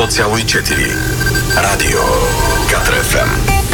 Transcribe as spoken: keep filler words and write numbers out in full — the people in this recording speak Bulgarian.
сто цяло и четири. Радио Катар еф ем.